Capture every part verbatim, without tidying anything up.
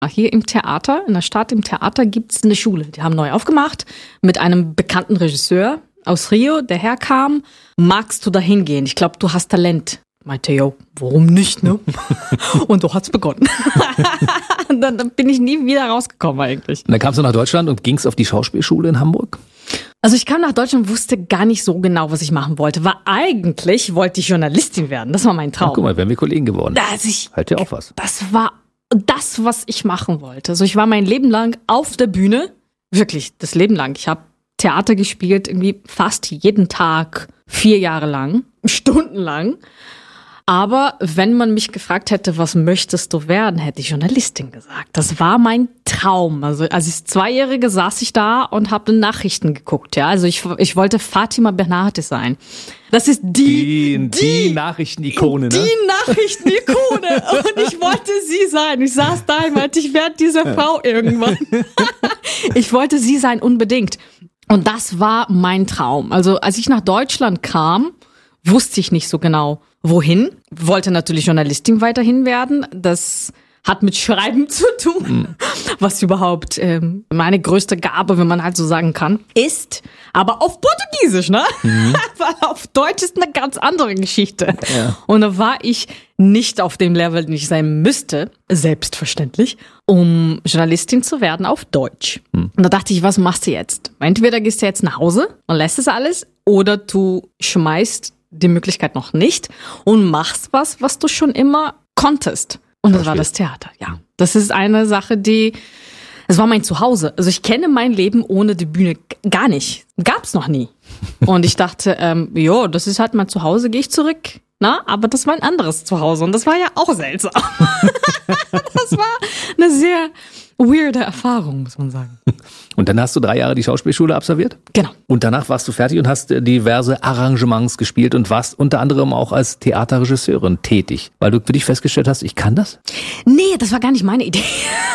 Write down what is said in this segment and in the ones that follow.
Hier im Theater, in der Stadt im Theater gibt's eine Schule. Die haben neu aufgemacht mit einem bekannten Regisseur aus Rio, der herkam. Magst du da hingehen? Ich glaube, du hast Talent. Meinte, jo, warum nicht, ne? Und so hat's begonnen. dann, dann bin ich nie wieder rausgekommen eigentlich. Und dann kamst du nach Deutschland und gingst auf die Schauspielschule in Hamburg? Also ich kam nach Deutschland und wusste gar nicht so genau, was ich machen wollte. War eigentlich, wollte ich Journalistin werden. Das war mein Traum. Ach, guck mal, wären wir Kollegen geworden. Also ich, halt ja auch was. Das war das, was ich machen wollte. Also ich war mein Leben lang auf der Bühne. Wirklich, das Leben lang. Ich habe Theater gespielt, irgendwie fast jeden Tag, vier Jahre lang, stundenlang. Aber wenn man mich gefragt hätte, was möchtest du werden, hätte ich Journalistin gesagt. Das war mein Traum. Also als ich Zweijährige saß ich da und habe Nachrichten geguckt. Ja, also ich, ich wollte Fatima Bernardi sein. Das ist die die, die, die Nachrichtenikone, die ne? Die Nachrichtenikone. Und ich wollte sie sein. Ich saß da und meinte, ich werde diese Frau irgendwann. Ich wollte sie sein, unbedingt. Und das war mein Traum. Also als ich nach Deutschland kam, wusste ich nicht so genau, wohin. Wollte natürlich Journalistin weiterhin werden. Das hat mit Schreiben zu tun, mhm. was überhaupt ähm, meine größte Gabe, wenn man halt so sagen kann, ist. Aber auf Portugiesisch, ne? Mhm. Weil auf Deutsch ist eine ganz andere Geschichte. Ja. Und da war ich nicht auf dem Level, den ich sein müsste, selbstverständlich, um Journalistin zu werden auf Deutsch. Mhm. Und da dachte ich, was machst du jetzt? Entweder gehst du jetzt nach Hause und lässt es alles, oder du schmeißt die Möglichkeit noch nicht und machst was, was du schon immer konntest. Und das war das Theater, ja. Das ist eine Sache, die, es war mein Zuhause. Also ich kenne mein Leben ohne die Bühne gar nicht. Gab's noch nie. Und ich dachte, ähm, jo, das ist halt mein Zuhause, gehe ich zurück. Na, aber das war ein anderes Zuhause und das war ja auch seltsam. Das war eine sehr weirde Erfahrung, muss man sagen. Und dann hast du drei Jahre die Schauspielschule absolviert? Genau. Und danach warst du fertig und hast diverse Arrangements gespielt und warst unter anderem auch als Theaterregisseurin tätig, weil du für dich festgestellt hast, ich kann das? Nee, das war gar nicht meine Idee.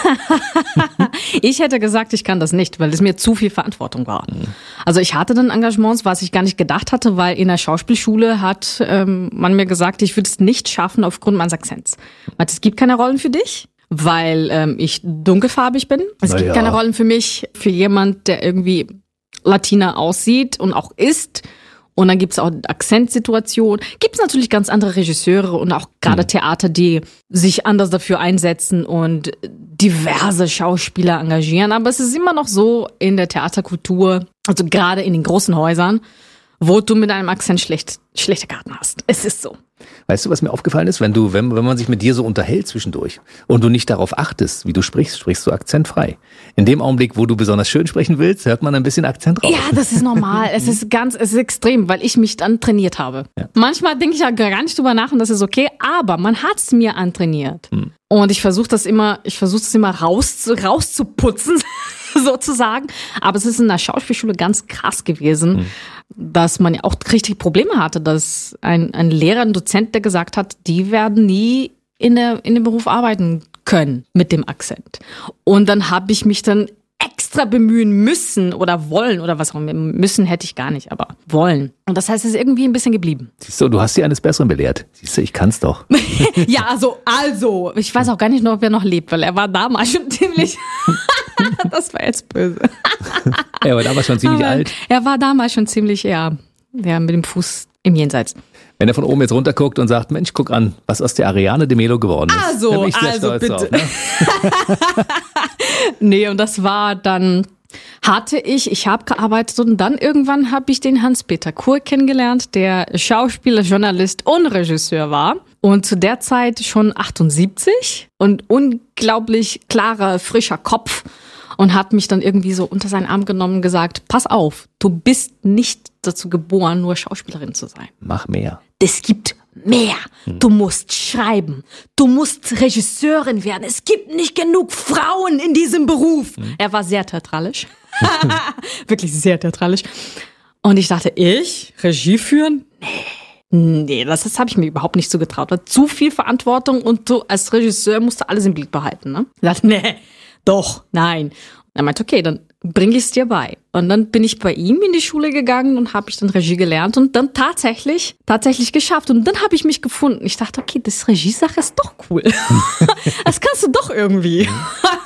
Ich hätte gesagt, ich kann das nicht, weil es mir zu viel Verantwortung war. Mhm. Also ich hatte dann Engagements, was ich gar nicht gedacht hatte, weil in der Schauspielschule hat ähm, man mir gesagt, ich würde es nicht schaffen aufgrund meines Akzents. Es gibt keine Rollen für dich, weil ähm, ich dunkelfarbig bin. Es Na gibt ja. keine Rollen für mich, für jemand, der irgendwie Latina aussieht und auch ist. Und dann gibt's auch Akzentsituationen. Gibt's natürlich ganz andere Regisseure und auch gerade mhm. Theater, die sich anders dafür einsetzen und diverse Schauspieler engagieren. Aber es ist immer noch so in der Theaterkultur, also gerade in den großen Häusern, wo du mit einem Akzent schlecht, schlechte Karten hast. Es ist so. Weißt du, was mir aufgefallen ist? Wenn du, wenn, wenn man sich mit dir so unterhält zwischendurch und du nicht darauf achtest, wie du sprichst, sprichst du akzentfrei. In dem Augenblick, wo du besonders schön sprechen willst, hört man ein bisschen Akzent raus. Ja, das ist normal. Es ist ganz, es ist extrem, weil ich mich dann trainiert habe. Ja. Manchmal denke ich ja gar nicht drüber nach und das ist okay, aber man hat's mir antrainiert. Hm. Und ich versuche das immer, ich versuche das immer raus, rauszuputzen, sozusagen. Aber es ist in der Schauspielschule ganz krass gewesen, hm. dass man ja auch richtig Probleme hatte, dass ein, ein Lehrer, ein Dozent, der gesagt hat, die werden nie in der, in dem Beruf arbeiten können mit dem Akzent. Und dann habe ich mich dann extra bemühen müssen oder wollen oder was auch immer. Müssen hätte ich gar nicht, aber wollen. Und das heißt, es ist irgendwie ein bisschen geblieben. Siehst du, du hast sie eines Besseren belehrt. Siehst du, ich kann's doch. Ja, also, also, ich weiß auch gar nicht noch, ob er noch lebt, weil er war damals schon ziemlich, das war jetzt böse. Er war damals schon ziemlich aber alt. Er war damals schon ziemlich, ja, ja, mit dem Fuß im Jenseits. Wenn er von oben jetzt runterguckt und sagt, Mensch, guck an, was aus der Ariane de Melo geworden ist. Also, da bin ich sehr also stolz bitte. drauf, ne? Nee, und das war dann, hatte ich, ich habe gearbeitet und dann irgendwann habe ich den Hans-Peter Kur kennengelernt, der Schauspieler, Journalist und Regisseur war. Und zu der Zeit schon achtundsiebzig und unglaublich klarer, frischer Kopf. Und hat mich dann irgendwie so unter seinen Arm genommen und gesagt, pass auf, du bist nicht dazu geboren, nur Schauspielerin zu sein. Mach mehr. Es gibt mehr. Hm. Du musst schreiben. Du musst Regisseurin werden. Es gibt nicht genug Frauen in diesem Beruf. Hm. Er war sehr theatralisch. Wirklich sehr theatralisch. Und ich dachte, ich? Regie führen? Nee. Nee, das, das habe ich mir überhaupt nicht so getraut. War zu viel Verantwortung und du als Regisseur musst du alles im Blick behalten. Ne? Ich dachte, nee. Doch, nein. Er meinte, okay, dann bring ich es dir bei. Und dann bin ich bei ihm in die Schule gegangen und habe ich dann Regie gelernt und dann tatsächlich, tatsächlich geschafft. Und dann habe ich mich gefunden. Ich dachte, okay, das Regiesache ist doch cool. Das kannst du doch irgendwie.